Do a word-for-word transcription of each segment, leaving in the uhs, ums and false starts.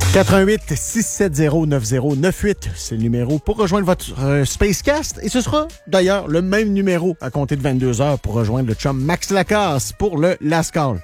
quatre un huit, six sept zéro, neuf zéro neuf huit, c'est le numéro pour rejoindre votre euh, Spacecast. Et ce sera d'ailleurs le même numéro à compter de vingt-deux heures pour rejoindre le chum Max Lacasse pour le Last Call.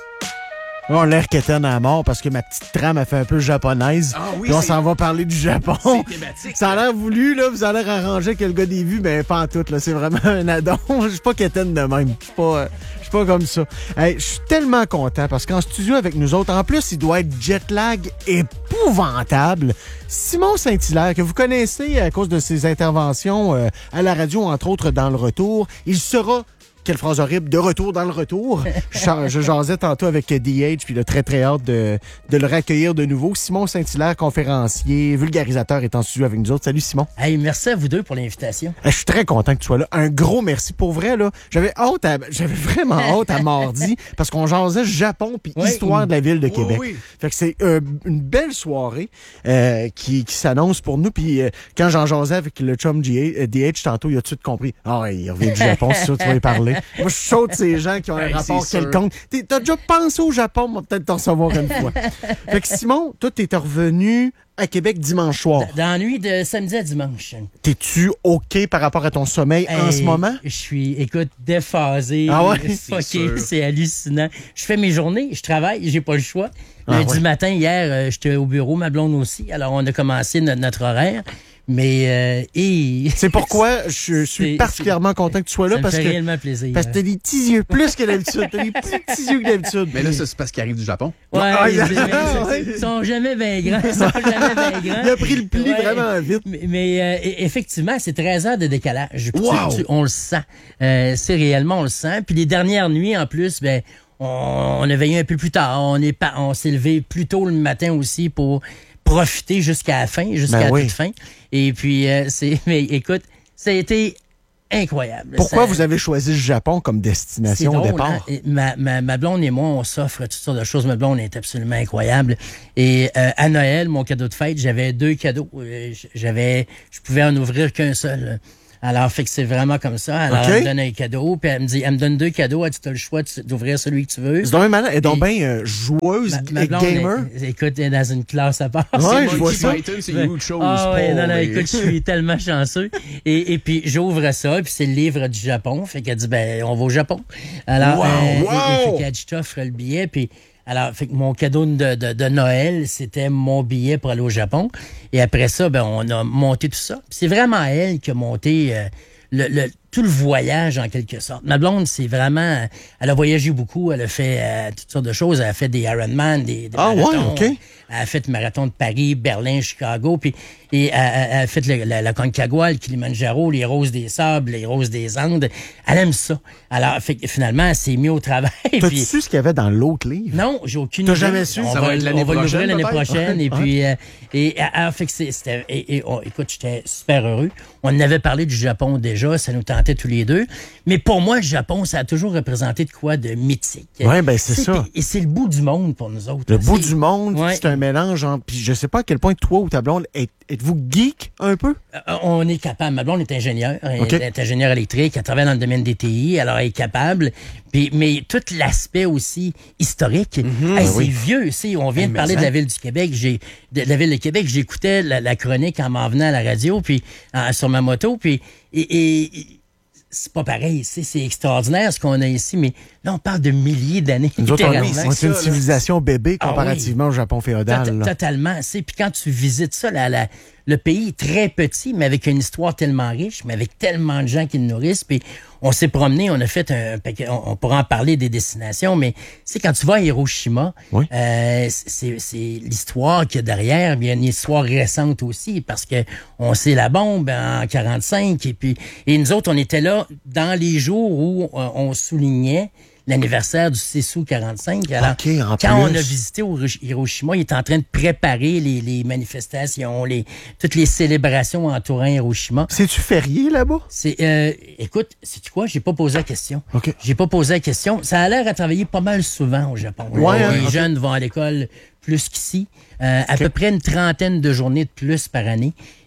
On a l'air quétaine à mort parce que ma petite trame a fait un peu japonaise. Ah oui, puis on s'en va parler du Japon. C'est thématique. Ça a l'air voulu, là. Vous avez l'air arrangé que le gars des vues, mais pas en tout, là. C'est vraiment un addon. Je suis pas quétaine de même. Je suis pas, euh, je suis pas comme ça. Hey, je suis tellement content parce qu'en studio avec nous autres, en plus, il doit être jet lag épouvantable. Simon Saint-Hilaire, que vous connaissez à cause de ses interventions euh, à la radio, entre autres dans le retour, il sera... Quelle phrase horrible, de retour dans le retour. Je, je jasais tantôt avec D H, puis il a très, très hâte de, de le raccueillir de nouveau. Simon Saint-Hilaire, conférencier, vulgarisateur, est en studio avec nous autres. Salut, Simon. Hey, merci à vous deux pour l'invitation. Je suis très content que tu sois là. Un gros merci. Pour vrai, là, j'avais hâte à, j'avais vraiment hâte à mardi, parce qu'on jasait Japon puis oui, histoire de la ville de oui, Québec. Oui. Fait que c'est euh, une belle soirée euh, qui, qui s'annonce pour nous. Puis euh, quand j'en jasais avec le chum D H tantôt, il a tout de suite compris. Ah, ouais, il revient du Japon, c'est ça, tu vas y parler. Moi, je saute ces gens qui ont un hey, rapport quelconque. T'es, t'as déjà pensé au Japon, on va peut-être t'en recevoir une fois. Fait que Simon, toi, t'es revenu à Québec dimanche soir. Dans la nuit de samedi à dimanche. T'es-tu OK par rapport à ton sommeil hey, en ce moment? Je suis, écoute, déphasé. Ah ouais? OK, c'est hallucinant. Je fais mes journées, je travaille, j'ai pas le choix. Ah Lundi ouais. matin, hier, euh, j'étais au bureau, ma blonde aussi. Alors, on a commencé notre, notre horaire. Mais euh, et... c'est pourquoi je suis particulièrement content que tu sois là. Ça parce me fait que, réellement plaisir. Parce que t'as des petits yeux plus que d'habitude. T'as des plus petits yeux que d'habitude. Mais là, ça, c'est parce qu'il arrive du Japon. Ouais, ah, mais, mais, ils sont jamais bien grands. Ils sont jamais bien grands. Il a pris le pli ouais. vraiment vite. Mais, mais euh, effectivement, c'est treize heures de décalage. Wow. Tu, tu, on le sent. Euh, c'est réellement, on le sent. Puis les dernières nuits, en plus, ben, on, on a veillé un peu plus tard. On est pas, on s'est levé plus tôt le matin aussi pour profiter jusqu'à la fin, jusqu'à ben la oui. toute fin. Et puis, euh, c'est, mais écoute, ça a été incroyable. Pourquoi ça, vous avez choisi le Japon comme destination drôle, au départ? Hein? Ma, ma, ma blonde et moi, on s'offre toutes sortes de choses. Ma blonde est absolument incroyable. Et euh, à Noël, mon cadeau de fête, j'avais deux cadeaux. J'avais, je pouvais en ouvrir qu'un seul. Alors, fait que c'est vraiment comme ça. Alors, okay. elle me donne un cadeau, puis elle me dit, elle me donne deux cadeaux, elle dit, t'as le choix d'ouvrir celui que tu veux. C'est donc bien malin. Elle est donc bien euh, joueuse ma, ma et gamer. Est, écoute, elle est dans une classe à part. Ouais, je vois ça. C'est une chose. Ah ouais, non, non, écoute, je suis tellement chanceux. Et, et puis, j'ouvre ça, puis c'est le livre du Japon. Fait qu'elle dit, ben, on va au Japon. Alors, wow, euh, wow. Et, et, fait qu'elle dit, je t'offre le billet, puis alors, fait que mon cadeau de, de, de Noël, c'était mon billet pour aller au Japon. Et après ça, ben, on a monté tout ça. Puis c'est vraiment elle qui a monté euh, le, le, tout le voyage, en quelque sorte. Ma blonde, c'est vraiment... Elle a voyagé beaucoup, elle a fait euh, toutes sortes de choses. Elle a fait des Ironman, des, des ah, marathons. Ouais, OK. Elle a fait le marathon de Paris, Berlin, Chicago, puis et elle, elle a fait le, la, la Concagua, le Kilimanjaro, les Roses des Sables, les Roses des Andes. Elle aime ça. Alors, fait, finalement, elle s'est mise au travail. T'as-tu su ce qu'il y avait dans l'autre livre? Non, j'ai aucune idée. T'as jamais su? On ça va, va être l'année on va l'ouvrir l'année prochaine. Et puis, euh, et, alors, fait que c'était... Et, et, oh, écoute, j'étais super heureux. On en avait parlé du Japon déjà, ça nous tentait tous les deux. Mais pour moi, le Japon, ça a toujours représenté de quoi de mythique. Oui, ben c'est ça. Et c'est le bout du monde pour nous autres. Le bout du monde, ouais. c'est un mélange. En... Puis je sais pas à quel point toi ou ta blonde, êtes, êtes-vous geek un peu? Euh, on est capable. Ma blonde est ingénieure. Okay. Elle est ingénieure électrique. Elle travaille dans le domaine des T I. Alors, elle est capable. Puis, mais tout l'aspect aussi historique. Mm-hmm. Hey, c'est oui. vieux. Aussi. On vient hey, de parler ça. de la ville du Québec. J'ai, de la ville de Québec. J'écoutais la, la chronique en m'en venant à la radio, puis en, sur ma moto. Puis, et, et c'est pas pareil, c'est, c'est extraordinaire ce qu'on a ici, mais là, on parle de milliers d'années. Nous autres, on, on est une civilisation bébé comparativement ah oui. au Japon féodal. Tot- totalement. C'est, puis quand tu visites ça, la, la, le pays est très petit, mais avec une histoire tellement riche, mais avec tellement de gens qui le nourrissent. Puis on s'est promené, on a fait un paquet, on, on pourra en parler des destinations, mais c'est quand tu vas à Hiroshima, oui. euh, c'est, c'est l'histoire qu'il y a derrière, mais il y a une histoire récente aussi, parce que on sait la bombe en quarante-cinq, et puis et nous autres, on était là dans les jours où on, on soulignait l'anniversaire du six août quarante-cinq. Alors, okay, quand plus. on a visité au Hiroshima, il était en train de préparer les, les manifestations, les, toutes les célébrations entourant Hiroshima. C'est-tu férié là-bas? C'est, euh, écoute, sais-tu quoi? J'ai pas posé la question. Okay. J'ai pas posé la question. Ça a l'air à travailler pas mal souvent au Japon. Ouais, les hein, jeunes okay. vont à l'école plus qu'ici. Euh, à okay. peu près une trentaine de journées de plus par année.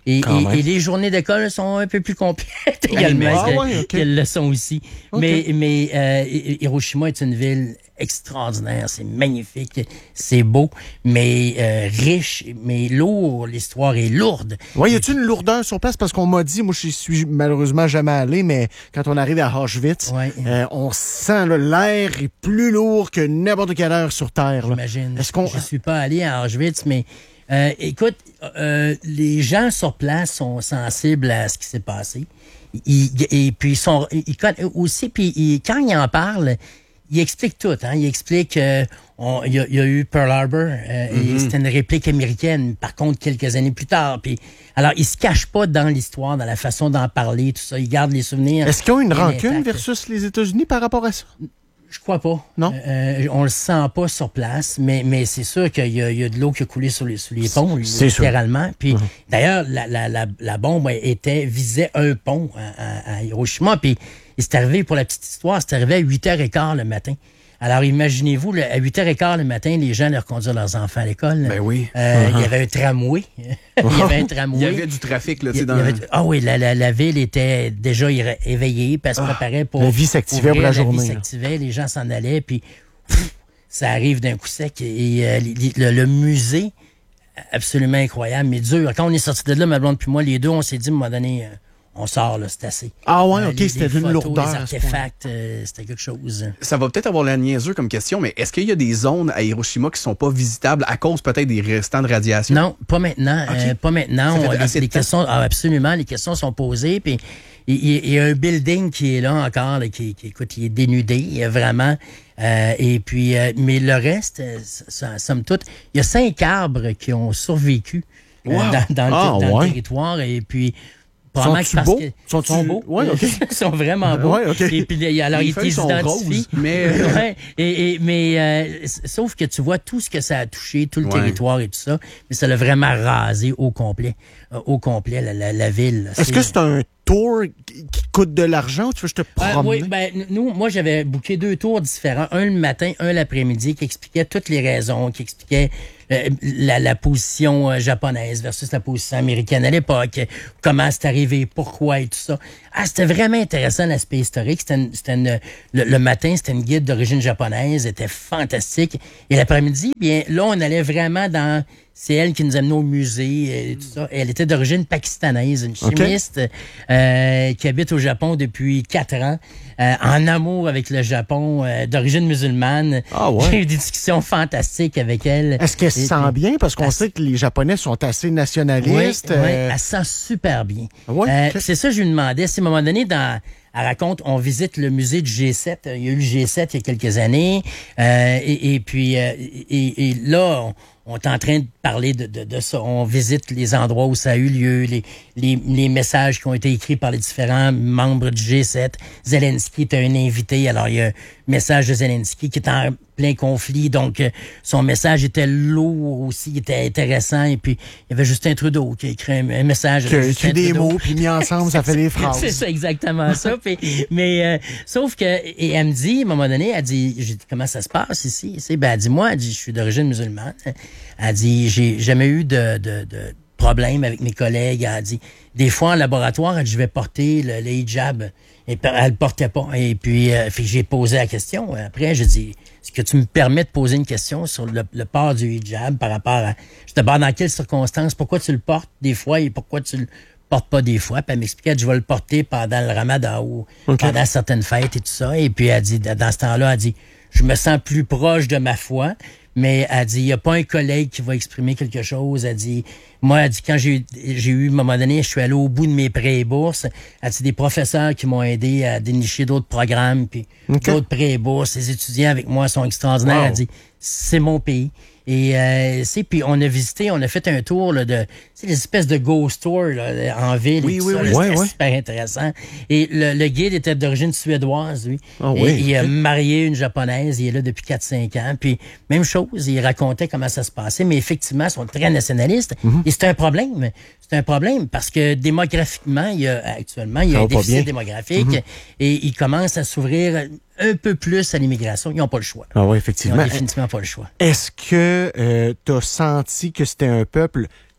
Et, et, et les journées d'école sont un peu plus complètes également. Ah, ouais, okay. Qu'elles le sont aussi. Okay. Mais, mais euh, Hiroshima est une ville extraordinaire, c'est magnifique, c'est beau, mais euh, riche, mais lourd. L'histoire est lourde. Oui, y a-t-il une lourdeur sur place? Parce qu'on m'a dit, moi je suis malheureusement jamais allé, mais quand on arrive à Auschwitz, ouais. euh, on sent là, l'air est plus lourd que n'importe quelle heure sur Terre. J'imagine. Est-ce qu'on... Je suis pas allé à Auschwitz, mais euh, écoute, euh, les gens sur place sont sensibles à ce qui s'est passé. Ils, et puis ils sont ils, aussi, puis ils, quand ils en parlent, il explique tout. Hein? Il explique qu'il euh, y, y a eu Pearl Harbor euh, mm-hmm. et c'était une réplique américaine, par contre, quelques années plus tard. Puis, alors, il se cache pas dans l'histoire, dans la façon d'en parler, tout ça. Il garde les souvenirs. Est-ce qu'ils ont une rancune intacte. versus les États-Unis par rapport à ça? Je crois pas. Non? Euh, on le sent pas sur place, mais, mais c'est sûr qu'il y a, il y a de l'eau qui a coulé sur les, sur les ponts, c'est littéralement. Sûr. Puis, mm-hmm. d'ailleurs, la, la, la, la bombe était, visait un pont à, à, à Hiroshima. Puis, c'est arrivé, pour la petite histoire, c'est arrivé à huit heures quinze le matin. Alors, imaginez-vous, le, à huit heures quinze le matin, les gens leur conduire leurs enfants à l'école. Ben oui. Euh, uh-huh. Il y avait un tramway. il y avait un tramway. Il y avait du trafic, là, tu sais, dans... avait, Ah oui, la, la, la ville était déjà éveillée, puis elle se ah, préparait pour... La vie s'activait pour la journée. La vie s'activait, les gens s'en allaient, puis pff, ça arrive d'un coup sec. Et euh, le, le musée, absolument incroyable, mais dur. Quand on est sorti de là, ma blonde puis moi, les deux, on s'est dit, à un moment donné... Euh, on sort, là, c'est assez. Ah ouais, euh, OK, les, c'était les une photos, lourdeur. Les artefacts, euh, c'était quelque chose. Ça va peut-être avoir l'air niaiseux comme question, mais est-ce qu'il y a des zones à Hiroshima qui sont pas visitables à cause peut-être des restants de radiation? Non, pas maintenant. Okay. Euh, pas maintenant. On, les, les questions, ah, absolument, les questions sont posées, puis il, il, il y a un building qui est là encore, là, qui, qui, écoute, il est dénudé, il y a vraiment... Euh, et puis, euh, mais le reste, euh, ça, somme toute, il y a cinq arbres qui ont survécu euh, wow. dans, dans, ah, le, dans ouais. le territoire, et puis... Sont-ils beaux? Que... Sont-ils beaux? Oui, OK. Ils sont vraiment beaux. Ouais, okay. Et puis, alors, ils t'identifient. Mais, ouais, et, et, mais euh, sauf que tu vois tout ce que ça a touché, tout le ouais. territoire et tout ça, mais ça l'a vraiment rasé au complet. Euh, au complet, la, la, la ville. Est-ce c'est... que c'est un tour qui coûte de l'argent ou tu veux que je te promener? Euh, oui, ben, nous, moi, j'avais booké deux tours différents. Un le matin, un l'après-midi, qui expliquait toutes les raisons, qui expliquait euh, la, la position euh, japonaise versus la position américaine à l'époque, comment c'est arrivé, pourquoi et tout ça. Ah, c'était vraiment intéressant, l'aspect historique. C'était une, c'était une, le, le matin, c'était une guide d'origine japonaise, c'était fantastique. Et l'après-midi, bien, là, on allait vraiment dans... C'est elle qui nous amenait au musée et tout ça. Elle était d'origine pakistanaise, une chimiste okay. euh, qui habite au Japon depuis quatre ans, euh, en amour avec le Japon, euh, d'origine musulmane. Ah ouais. J'ai eu des discussions fantastiques avec elle. Est-ce qu'elle se sent bien? Parce qu'on elle... sait que les Japonais sont assez nationalistes. Oui, euh... oui, elle se sent super bien. Ouais, euh, okay. C'est ça que je lui demandais. Si à un moment donné, dans... Elle raconte, on visite le musée du G sept. Il y a eu le G sept il y a quelques années. Euh, et, et puis, euh, et, et là, on, on est en train de parler de, de, de ça. On visite les endroits où ça a eu lieu, les, les, les messages qui ont été écrits par les différents membres du G sept. Zelensky était un invité. Alors, il y a un message de Zelensky qui est en plein conflit. Donc, euh, son message était lourd aussi, il était intéressant. Et puis, il y avait Justin Trudeau qui a écrit un, un message. Qui a écrit des mots, puis mis ensemble, ça fait des phrases. C'est ça, exactement ça. Puis, mais, euh, sauf que, et elle me dit, à un moment donné, elle dit, j'ai dit, comment ça se passe ici? Ben, elle dit, moi, elle dit, je suis d'origine musulmane. Elle dit, j'ai jamais eu de, de, de problème avec mes collègues. Elle dit, des fois, en laboratoire, elle dit, je vais porter le, le hijab. Et elle le portait pas. Et puis, euh, j'ai posé la question. Après, j'ai dit, est-ce que tu me permets de poser une question sur le, le port du hijab par rapport à... Je te demande dans quelles circonstances, pourquoi tu le portes des fois et pourquoi tu le portes pas des fois. Puis elle m'expliquait, je vais le porter pendant le ramadan ou okay. pendant certaines fêtes et tout ça. Et puis, elle dit, dans ce temps-là, elle dit, je me sens plus proche de ma foi. Mais elle dit, il n'y a pas un collègue qui va exprimer quelque chose. Elle dit, moi, elle dit, quand j'ai, j'ai eu, à un moment donné, je suis allé au bout de mes prêts et bourses. Elle dit, des professeurs qui m'ont aidé à dénicher d'autres programmes, puis okay. d'autres prêts et bourses. Les étudiants avec moi sont extraordinaires. Wow. Elle dit, c'est mon pays. Et euh, c'est puis on a visité, on a fait un tour là, de, c'est des espèces de ghost tour là, en ville. Oui, et tout oui, ça, oui, là, oui, c'était oui. super intéressant. Et le, le guide était d'origine suédoise, lui. Oh, et, oui, il a okay. marié une japonaise. Il est là depuis quatre cinq ans. Puis même chose, il racontait comment ça se passait. Mais effectivement, ils sont très nationalistes. Mm-hmm. Et c'est un problème. C'est un problème parce que démographiquement, il y a actuellement il y a ça un déficit démographique mm-hmm. et il commence à s'ouvrir un peu plus à l'immigration. Ils n'ont pas le choix. Ah oui, effectivement. Ils n'ont définitivement pas le choix. Est-ce que euh, tu as senti que c'était un peuple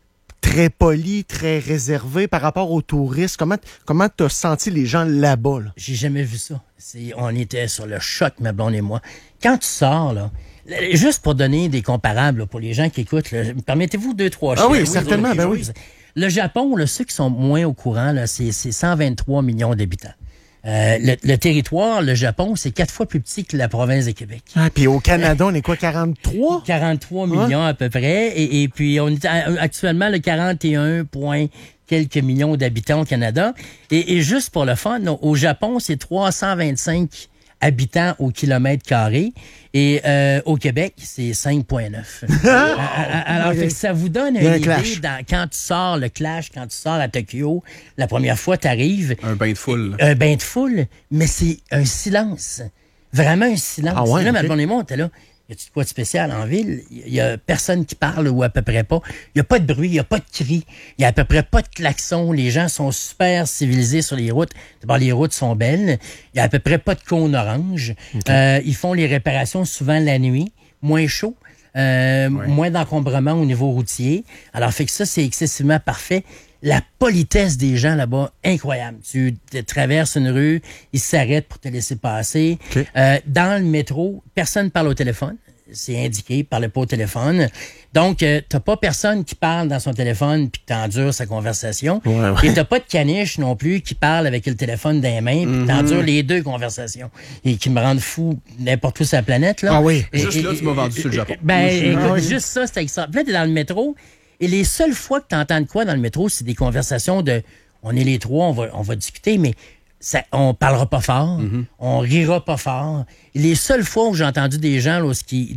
très poli, très réservé par rapport aux touristes. Comment comment t'as senti les gens là-bas? Là? J'ai jamais vu ça. C'est, on était sur le choc, ma blonde et moi. Quand tu sors, là, juste pour donner des comparables là, pour les gens qui écoutent, là, permettez-vous deux, trois chiffres. Ah oui, oui certainement, ben oui. Le Japon, là, ceux qui sont moins au courant, là, c'est, c'est cent vingt-trois millions d'habitants. Euh, le, le territoire, le Japon, c'est quatre fois plus petit que la province de Québec. Ah, puis au Canada, on est quoi, quarante-trois? quarante-trois millions à peu près. Et, et puis, on est actuellement le quarante et un point quelques millions d'habitants au Canada. Et, et juste pour le fun, non, au Japon, c'est trois cent vingt-cinq habitants au kilomètre carré. Et euh, au Québec, c'est cinq virgule neuf. Alors, okay. fait que ça vous donne une idée dans, quand tu sors, le clash, quand tu sors à Tokyo, la première fois, tu arrives. Un bain de foule. Un bain de foule, mais c'est un silence. Vraiment un silence. Ah ouais, là, okay. ma blonde et moi, on était là. Y a-tu quoi de spécial en ville? Il y a personne qui parle ou à peu près pas. Il y a pas de bruit, il y a pas de cris, il y a à peu près pas de klaxons. Les gens sont super civilisés sur les routes. D'abord, les routes sont belles. Il y a à peu près pas de cônes orange. Okay. Euh, ils font les réparations souvent la nuit, moins chaud, euh, ouais. moins d'encombrement au niveau routier. Alors, fait que ça, c'est excessivement parfait. La politesse des gens là-bas, incroyable. Tu te traverses une rue, ils s'arrêtent pour te laisser passer. Okay. Euh, dans le métro, personne ne parle au téléphone. C'est indiqué, parle pas au téléphone. Donc, euh, t'as pas personne qui parle dans son téléphone puis t'endures sa conversation. Ouais, ouais. Et t'as pas de caniche non plus qui parle avec le téléphone dans les mains puis mm-hmm. t'endures les deux conversations. Et qui me rendent fou n'importe où sur la planète, là. Ah oui. Et, juste et, là, et, tu m'as vendu et, sur le Japon. Ben, oui. écoute, ah oui. juste ça, c'est extraordinaire. Là, t'es dans le métro. Et les seules fois que tu entends de quoi dans le métro, c'est des conversations de on est les trois, on va, on va discuter, mais ça, on parlera pas fort, mm-hmm. on rira pas fort. Et les seules fois où j'ai entendu des gens là, qui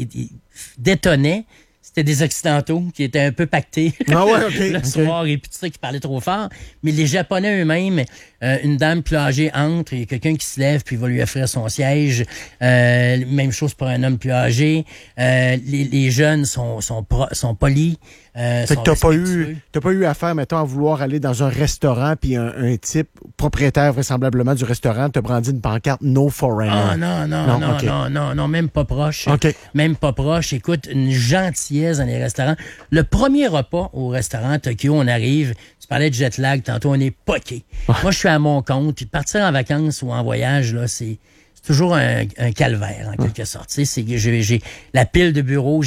détonnaient, c'était des Occidentaux qui étaient un peu pactés ah ouais, okay, le okay. soir et puis tout ça, qui parlaient trop fort. Mais les Japonais eux-mêmes, euh, une dame plus âgée entre, il y a quelqu'un qui se lève puis il va lui offrir son siège. Euh, même chose pour un homme plus âgé. Euh, les, les jeunes sont, sont, pro, sont polis. Euh, fait que t'as pas eu, t'as pas eu affaire, mettons, à vouloir aller dans un restaurant puis un, un type propriétaire vraisemblablement du restaurant te brandit une pancarte No Foreigner. Ah non, non, non, non, okay. non, non, non, même pas proche. Okay. Même pas proche. Écoute, une gentillesse dans les restaurants. Le premier repas au restaurant à Tokyo, on arrive, tu parlais de jet lag, tantôt on est poqué. Ah. Moi, je suis à mon compte. Partir en vacances ou en voyage, là, c'est toujours un, un calvaire, en quelque sorte. Tu sais, c'est, j'ai, j'ai la pile de bureau,